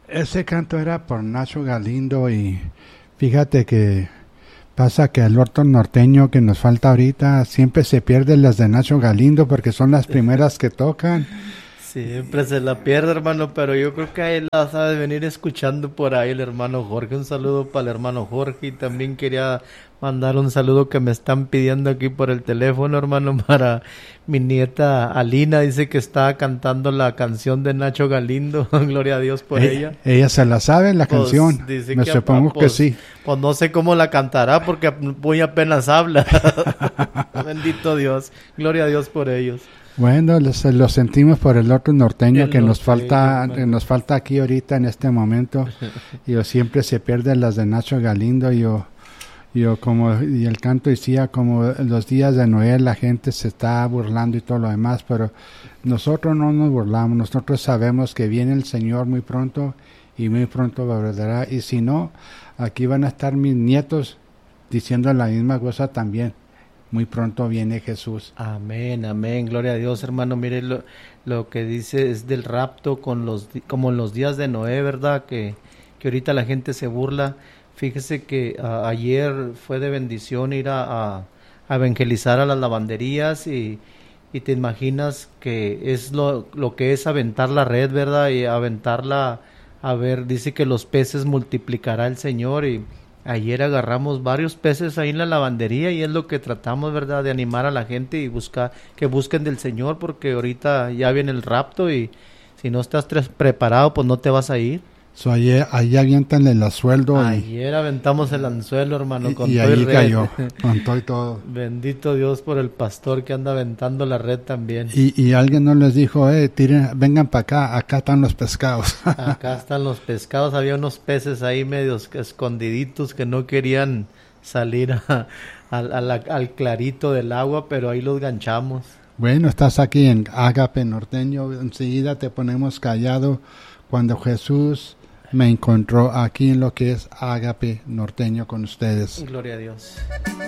Ese canto era por Nacho Galindo y fíjate que pasa que el orto norteño que nos falta ahorita siempre se pierden las de Nacho Galindo porque son las primeras que tocan. Siempre se la pierde, hermano, pero yo creo que ahí la sabe venir escuchando por ahí el hermano Jorge. Un saludo para el hermano Jorge y también quería mandar un saludo que me están pidiendo aquí por el teléfono, hermano, para mi nieta Alina. Dice que está cantando la canción de Nacho Galindo. Gloria a Dios por ella. Ella se la sabe la Pues, canción. dice Me que, supongo que pues, sí. Pues no sé cómo la cantará porque muy apenas habla. Bendito Dios. Gloria a Dios por ellos. Bueno, lo sentimos por el otro norteño El que nos norteño, falta, hermano. que nos falta aquí ahorita en este momento. Yo siempre se pierden las de Nacho Galindo. Yo como y el canto decía como los días de Noé la gente se está burlando y todo lo demás, pero nosotros no nos burlamos. Nosotros sabemos que viene el Señor muy pronto y muy pronto volverá. Y si no, aquí van a estar mis nietos diciendo la misma cosa también. Muy pronto viene Jesús. Amén, amén, gloria a Dios, hermano. Mire lo que dice es del rapto como en los días de Noé, ¿verdad? Que ahorita la gente se burla. Fíjese que ayer fue de bendición ir a evangelizar a las lavanderías y te imaginas que es lo que es aventar la red, ¿verdad? Y aventarla, a ver, dice que los peces multiplicará el Señor y ayer agarramos varios peces ahí en la lavandería y es lo que tratamos, ¿verdad? De animar a la gente y que busquen del Señor porque ahorita ya viene el rapto y si no estás preparado, pues no te vas a ir. Ahí avientan el sueldo Ayer aventamos el anzuelo, hermano, con y todo ahí red. cayó, con todo y todo. Bendito Dios por el pastor que anda aventando la red también. Y alguien no les dijo, vengan para acá están los pescados. Acá están los pescados, había unos peces ahí medios escondiditos que no querían salir al clarito del agua, pero ahí los ganchamos. Bueno, estás aquí en Ágape Norteño, enseguida te ponemos callado cuando Jesús me encontró aquí en lo que es Ágape Norteño con ustedes. Gloria a Dios.